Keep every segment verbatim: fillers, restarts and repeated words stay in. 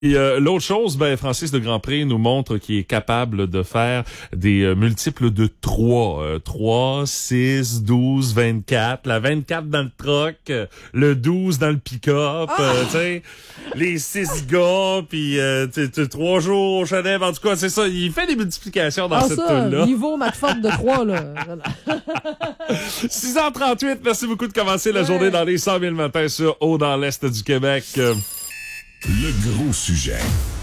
Et euh, l'autre chose, ben Francis de Grandpré nous montre qu'il est capable de faire des euh, multiples de trois. Euh, trois, six, douze, vingt-quatre. La vingt-quatre dans le truck, euh, le douze dans le pick-up, ah! euh, tu sais, les six gars, puis euh, trois jours au Chanel. En tout cas, c'est ça. Il fait des multiplications dans ah, cette ça, tune-là. Niveau Matford de trois, là. six heures trente-huit. Merci beaucoup de commencer la ouais. journée dans les cent mille matins sur Haut dans l'Est du Québec. Euh, Le gros sujet.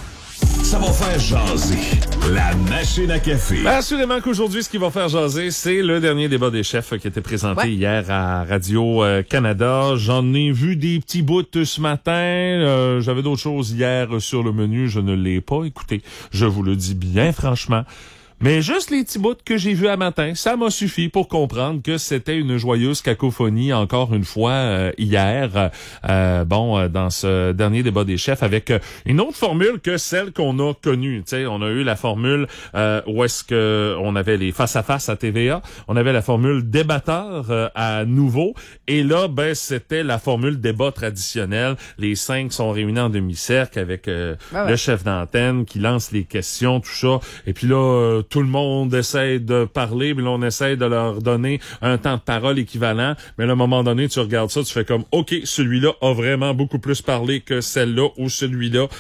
Ça va faire jaser. La machine à café. Ben, assurément qu'aujourd'hui, ce qui va faire jaser, c'est le dernier débat des chefs qui a été présenté ouais. hier à Radio-Canada. J'en ai vu des petits bouts ce matin. Euh, j'avais d'autres choses hier sur le menu. Je ne l'ai pas écouté. Je vous le dis bien franchement. Mais juste les petits bouts que j'ai vus à matin, ça m'a suffi pour comprendre que c'était une joyeuse cacophonie encore une fois euh, hier. Euh, bon, euh, dans ce dernier débat des chefs avec euh, une autre formule que celle qu'on a connue. Tu sais, on a eu la formule euh, où est-ce que on avait les face à face à T V A, on avait la formule débatteur euh, à Nouveau, et là, ben c'était la formule débat traditionnelle. Les cinq sont réunis en demi-cercle avec euh, ah ouais. le chef d'antenne qui lance les questions, tout ça, et puis là. Euh, tout le monde essaie de parler, mais là, on essaie de leur donner un temps de parole équivalent. Mais à un moment donné, tu regardes ça, tu fais comme, OK, celui-là a vraiment beaucoup plus parlé que celle-là ou celui-là.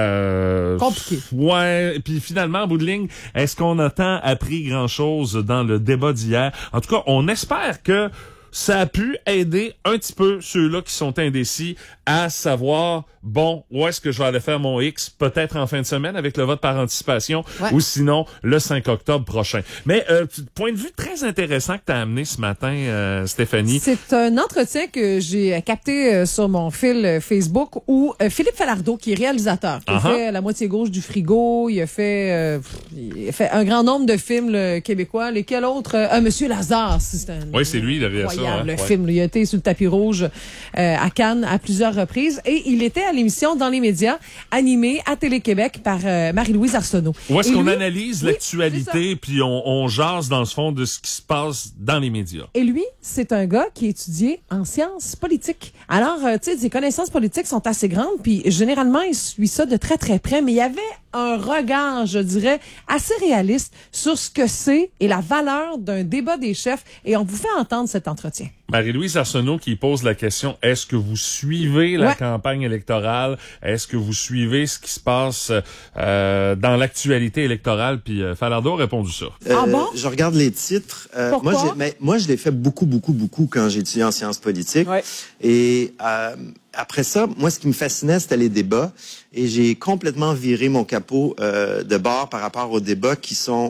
Euh, Compliqué. Ouais. Puis finalement, en bout de ligne, est-ce qu'on a tant appris grand-chose dans le débat d'hier? En tout cas, on espère que ça a pu aider un petit peu ceux-là qui sont indécis à savoir, bon, où est-ce que je vais aller faire mon X, peut-être en fin de semaine avec le vote par anticipation, ouais. ou sinon le cinq octobre prochain. Mais euh, point de vue très intéressant que tu as amené ce matin, euh, Stéphanie. C'est un entretien que j'ai capté euh, sur mon fil Facebook où euh, Philippe Falardeau, qui est réalisateur, qui uh-huh. a fait La moitié gauche du frigo, il a fait, euh, il a fait un grand nombre de films là, québécois. Lesquels autres? Euh, Monsieur Lazare, c'est un oui, c'est lui, il avait ça. Hein? Le ouais. film, il a été sur le tapis rouge euh, à Cannes à plusieurs reprises et il était à l'émission Dans les médias, animée à Télé-Québec par euh, Marie-Louise Arsenault. Où est-ce et qu'on lui, analyse oui, l'actualité puis on, on jase dans le fond de ce qui se passe dans les médias. Et lui, c'est un gars qui étudiait en sciences politiques. Alors, euh, tu sais, ses connaissances politiques sont assez grandes puis généralement, il suit ça de très très près, mais il y avait un regard, je dirais, assez réaliste sur ce que c'est et la valeur d'un débat des chefs et on vous fait entendre cet entretien. Marie-Louise Arsenault qui pose la question, est-ce que vous suivez la ouais. campagne électorale? Est-ce que vous suivez ce qui se passe euh, dans l'actualité électorale? Puis euh, Falardeau a répondu ça. Euh, ah bon? Je regarde les titres. Euh, Pourquoi? Moi, j'ai, mais, moi, je l'ai fait beaucoup, beaucoup, beaucoup quand j'ai étudié en sciences politiques. Ouais. Et euh, après ça, moi, ce qui me fascinait, c'était les débats. Et j'ai complètement viré mon capot euh, de bord par rapport aux débats qui sont...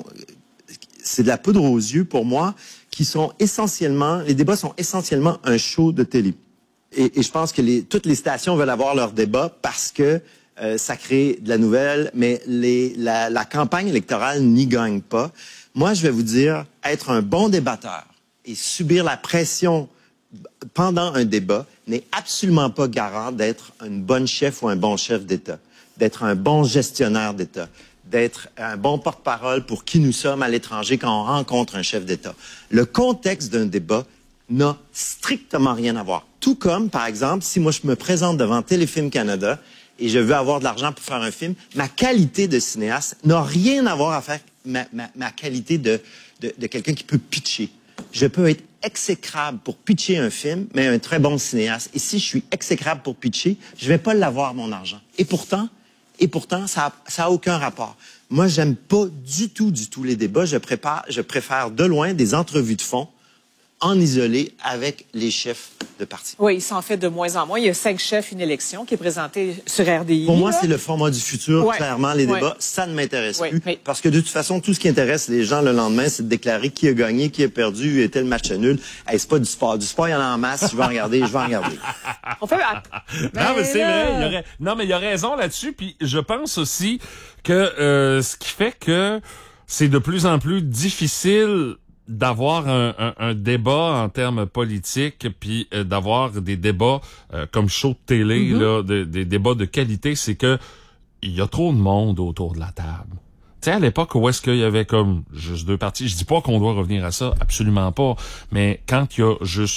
C'est de la poudre aux yeux pour moi, qui sont essentiellement... Les débats sont essentiellement un show de télé. Et, et je pense que les, toutes les stations veulent avoir leur débat parce que euh, ça crée de la nouvelle, mais les, la, la campagne électorale n'y gagne pas. Moi, je vais vous dire, être un bon débatteur et subir la pression pendant un débat n'est absolument pas garant d'être une bonne chef ou un bon chef d'État, d'être un bon gestionnaire d'État, d'être un bon porte-parole pour qui nous sommes à l'étranger quand on rencontre un chef d'État. Le contexte d'un débat n'a strictement rien à voir. Tout comme, par exemple, si moi je me présente devant Téléfilm Canada et je veux avoir de l'argent pour faire un film, ma qualité de cinéaste n'a rien à voir à faire ma, ma, ma qualité de, de, de quelqu'un qui peut pitcher. Je peux être exécrable pour pitcher un film, mais un très bon cinéaste. Et si je suis exécrable pour pitcher, je vais pas l'avoir, mon argent. Et pourtant, et pourtant, ça a, ça a aucun rapport. Moi, j'aime pas du tout, du tout les débats. Je prépare, je préfère de loin des entrevues de fond en isolé avec les chefs de parti. Oui, il s'en fait de moins en moins. Il y a cinq chefs, une élection qui est présentée sur R D I. Pour moi, là. c'est le format du futur. Ouais. Clairement, les débats, ouais. ça ne m'intéresse ouais. plus. Mais... Parce que de toute façon, tout ce qui intéresse les gens le lendemain, c'est de déclarer qui a gagné, qui a perdu, était le match nul. Hey, c'est pas du sport. Du sport, il y en a en masse. Je vais en regarder, je vais en regarder. On fait... non, mais c'est vrai. Il y aurait... Non, mais il y a raison là-dessus. Puis je pense aussi que euh, ce qui fait que c'est de plus en plus difficile d'avoir un, un, un débat en termes politiques, puis euh, d'avoir des débats euh, comme show de télé, mm-hmm. là, de, des débats de qualité, c'est que il y a trop de monde autour de la table. Tu sais, à l'époque où est-ce qu'il y avait comme juste deux parties, je dis pas qu'on doit revenir à ça, absolument pas, mais quand il y a juste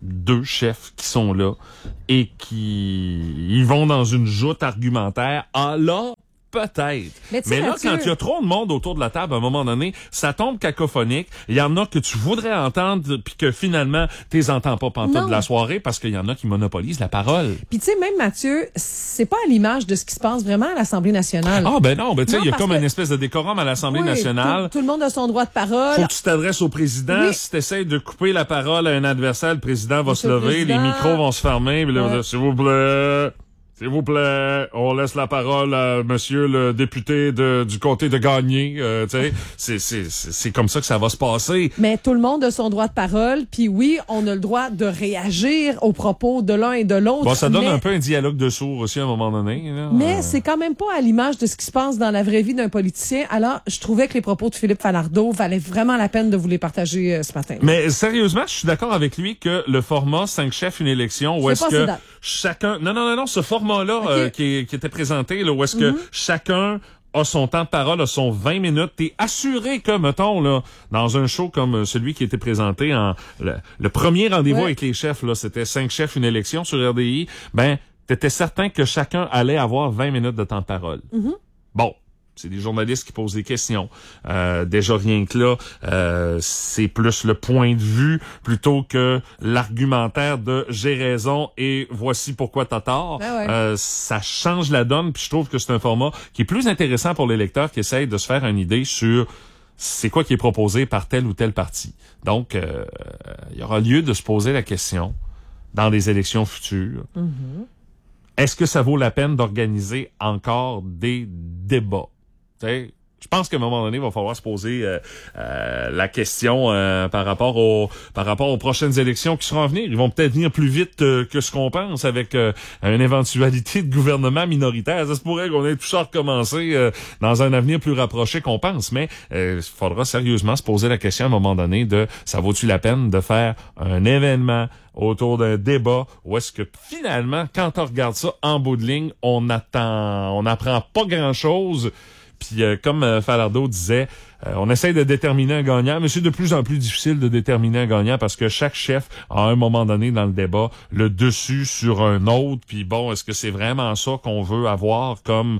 deux chefs qui sont là et qui ils vont dans une joute argumentaire. Ah là, peut-être. Mais, Mais là, Mathieu, quand il y a trop de monde autour de la table, à un moment donné, ça tombe cacophonique. Il y en a que tu voudrais entendre, puis que finalement, tu les entends pas pendant de la soirée, parce qu'il y en a qui monopolisent la parole. Puis tu sais, même Mathieu, c'est pas à l'image de ce qui se passe vraiment à l'Assemblée nationale. Ah ben non, ben tu sais, il y a comme que... une espèce de décorum à l'Assemblée oui, nationale. Tout, tout le monde a son droit de parole. Faut que tu t'adresses au président. Oui. Si tu essaies de couper la parole à un adversaire, le président va Monsieur se lever, président... les micros vont se fermer, puis là, ouais. S'il vous plaît... S'il vous plaît, on laisse la parole à monsieur le député de, du comté de Gagny. Euh, tu sais, c'est, c'est, c'est, c'est comme ça que ça va se passer. Mais tout le monde a son droit de parole. Puis oui, on a le droit de réagir aux propos de l'un et de l'autre. Bon, ça donne mais... un peu un dialogue de sourds aussi à un moment donné. Là. Mais c'est quand même pas à l'image de ce qui se passe dans la vraie vie d'un politicien. Alors, je trouvais que les propos de Philippe Falardeau valaient vraiment la peine de vous les partager euh, ce matin. Mais sérieusement, je suis d'accord avec lui que le format cinq chefs, une élection, où est-ce que chacun... Non, non, non, non, ce format là okay. euh, qui, qui était présenté, là, où est-ce que mm-hmm. chacun a son temps de parole, a son vingt minutes. T'es assuré que, mettons, là, dans un show comme celui qui était présenté en le, le premier rendez-vous ouais. avec les chefs, là, c'était cinq chefs, une élection sur R D I, ben, t'étais certain que chacun allait avoir vingt minutes de temps de parole. Mm-hmm. Bon. C'est des journalistes qui posent des questions. Euh, déjà rien que là, euh, c'est plus le point de vue plutôt que l'argumentaire de j'ai raison et voici pourquoi t'as tort. Ah ouais. euh, ça change la donne, puis je trouve que c'est un format qui est plus intéressant pour les lecteurs qui essayent de se faire une idée sur c'est quoi qui est proposé par tel ou tel parti. Donc, euh, il y aura lieu de se poser la question dans les élections futures. Mm-hmm. Est-ce que ça vaut la peine d'organiser encore des débats? T'sais, je pense qu'à un moment donné, il va falloir se poser euh, euh, la question euh, par rapport aux par rapport aux prochaines élections qui seront à venir. Ils vont peut-être venir plus vite euh, que ce qu'on pense avec euh, une éventualité de gouvernement minoritaire. Ça se pourrait qu'on ait tout ça recommencé euh, dans un avenir plus rapproché qu'on pense, mais il euh, faudra sérieusement se poser la question à un moment donné de ça vaut-tu la peine de faire un événement autour d'un débat où est-ce que finalement, quand on regarde ça en bout de ligne, on attend, on n'apprend pas grand-chose. Puis euh, comme euh, Falardeau disait, euh, on essaye de déterminer un gagnant, mais c'est de plus en plus difficile de déterminer un gagnant parce que chaque chef, à un moment donné dans le débat, le dessus sur un autre. Puis bon, est-ce que c'est vraiment ça qu'on veut avoir comme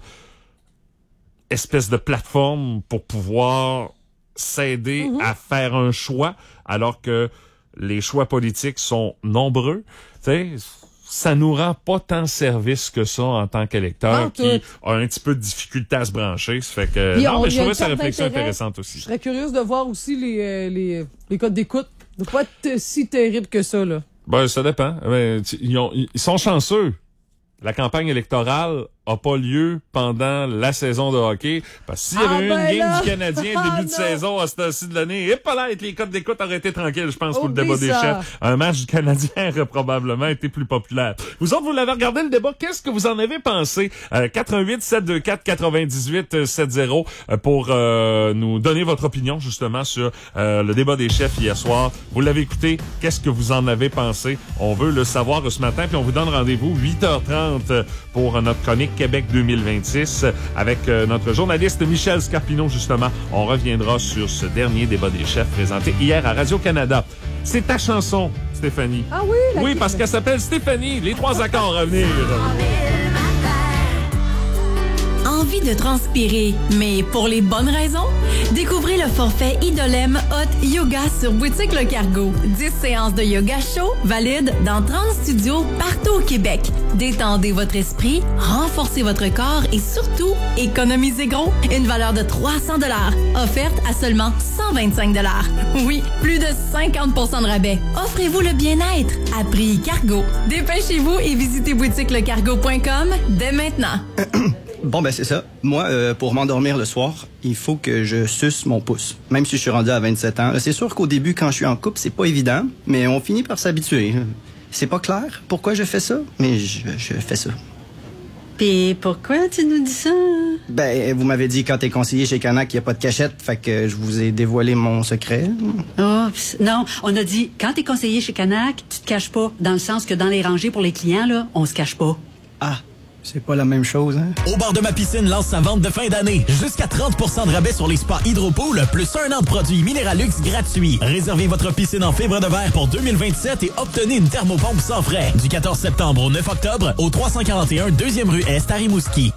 espèce de plateforme pour pouvoir s'aider mm-hmm. à faire un choix alors que les choix politiques sont nombreux? Tu sais, ça nous rend pas tant service que ça en tant qu'électeur qui a un petit peu de difficulté à se brancher. Ça fait que, non, mais je trouvais sa réflexion intéressante aussi. Je serais curieuse de voir aussi les, euh, les, les codes d'écoute. De pas être si terrible que ça, là. Ben, ça dépend. Ben, ils, ont, ils sont chanceux. La campagne électorale a pas lieu pendant la saison de hockey. Parce que s'il y avait ah eu ben une game du Canadien début ah de saison à ce temps-ci de l'année, et pas là, les codes d'écoute auraient été tranquilles, je pense, pour Oublie le débat ça. Des chefs. Un match du Canadien aurait probablement été plus populaire. Vous autres, vous l'avez regardé le débat. Qu'est-ce que vous en avez pensé? Euh, quatre un huit sept deux quatre quatre-vingt-dix-huit soixante euh, pour euh, nous donner votre opinion, justement, sur euh, le débat des chefs hier soir. Vous l'avez écouté. Qu'est-ce que vous en avez pensé? On veut le savoir ce matin, puis on vous donne rendez-vous huit heures trente pour notre chronique Québec deux mille vingt-six avec euh, notre journaliste Michel Scarpino, justement. On reviendra sur ce dernier débat des chefs présenté hier à Radio-Canada. C'est ta chanson, Stéphanie. Ah oui? La oui, parce qu'elle s'appelle Stéphanie. Les trois accords à venir. Envie de transpirer, mais pour les bonnes raisons? Découvrez le forfait Idolem Hot Yoga sur Boutique Le Cargo. dix séances de yoga chaud valides dans trente studios partout au Québec. Détendez votre esprit, renforcez votre corps et surtout, économisez gros. Une valeur de trois cents dollars, offerte à seulement cent vingt-cinq dollars. Oui, plus de cinquante pour cent de rabais. Offrez-vous le bien-être à prix Cargo. Dépêchez-vous et visitez boutique le cargo point com dès maintenant. Bon, ben c'est ça. Moi, euh, pour m'endormir le soir, il faut que je suce mon pouce. Même si je suis rendu à vingt-sept ans. C'est sûr qu'au début, quand je suis en couple, c'est pas évident, mais on finit par s'habituer. C'est pas clair pourquoi je fais ça, mais je, je fais ça. Puis pourquoi tu nous dis ça? Ben, vous m'avez dit quand t'es conseiller chez Canac qu'il n'y a pas de cachette, fait que je vous ai dévoilé mon secret. Oh, non, on a dit quand t'es conseiller chez Canac, tu te caches pas, dans le sens que dans les rangées pour les clients, là, on se cache pas. Ah. C'est pas la même chose, hein? Au bord de ma piscine lance sa vente de fin d'année. Jusqu'à trente pour cent de rabais sur les spas Hydropool, plus un an de produits Minéralux gratuits. Réservez votre piscine en fibre de verre pour deux mille vingt-sept et obtenez une thermopompe sans frais. Du quatorze septembre au neuf octobre, au trois cent quarante et un deuxième rue Est à Rimouski.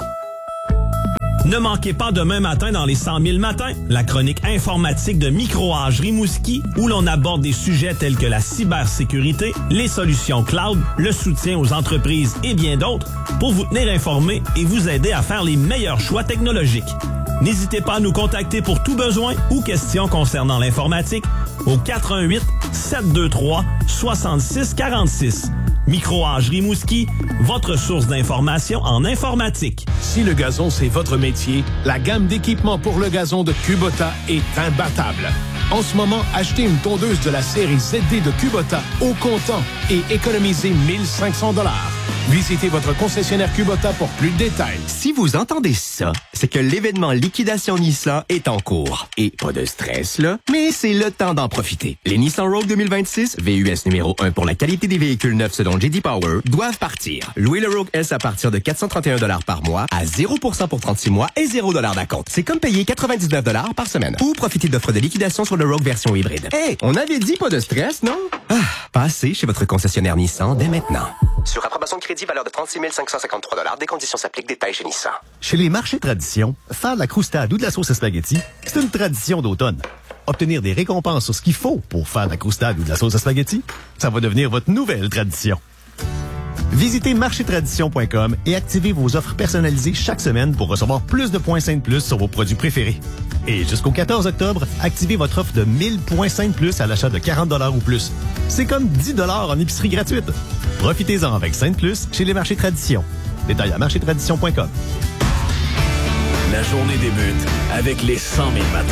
Ne manquez pas demain matin dans les cent mille matins, la chronique informatique de Micro-Age Rimouski, où l'on aborde des sujets tels que la cybersécurité, les solutions cloud, le soutien aux entreprises et bien d'autres, pour vous tenir informé et vous aider à faire les meilleurs choix technologiques. N'hésitez pas à nous contacter pour tout besoin ou questions concernant l'informatique au quatre un huit, sept deux trois, six six quatre six. Micro-Age Rimouski, votre source d'information en informatique. Si le gazon, c'est votre métier, la gamme d'équipements pour le gazon de Kubota est imbattable. En ce moment, achetez une tondeuse de la série Z D de Kubota au comptant et économisez mille cinq cents dollars. Visitez votre concessionnaire Kubota pour plus de détails. Si vous entendez ça, c'est que l'événement Liquidation Nissan est en cours. Et pas de stress, là, mais c'est le temps d'en profiter. Les Nissan Rogue deux mille vingt-six, V U S numéro un pour la qualité des véhicules neufs selon J D Power, doivent partir. Louez le Rogue S à partir de quatre cent trente et un dollars par mois, à zéro pour cent pour trente-six mois et zéro dollars d'acompte. C'est comme payer quatre-vingt-dix-neuf dollars par semaine. Ou profitez d'offres de liquidation sur le Rogue version hybride. Hé, hey, on avait dit pas de stress, non? Ah, passez chez votre concessionnaire Nissan dès maintenant. Sur approbation de crédit, valeur de trente-six mille cinq cent cinquante-trois dollars. Des conditions s'appliquent. Détails chez Nissan. Chez les marchés tradition, faire de la croustade ou de la sauce à spaghetti, c'est une tradition d'automne. Obtenir des récompenses sur ce qu'il faut pour faire de la croustade ou de la sauce à spaghetti, ça va devenir votre nouvelle tradition. Visitez marché tradition point com et activez vos offres personnalisées chaque semaine pour recevoir plus de points Sainte Plus sur vos produits préférés. Et jusqu'au quatorze octobre, activez votre offre de mille points Sainte Plus à l'achat de quarante dollars ou plus. C'est comme dix dollars en épicerie gratuite. Profitez-en avec Sainte Plus chez les marchés tradition. Détails à marché tradition point com. La journée débute avec les cent mille matins.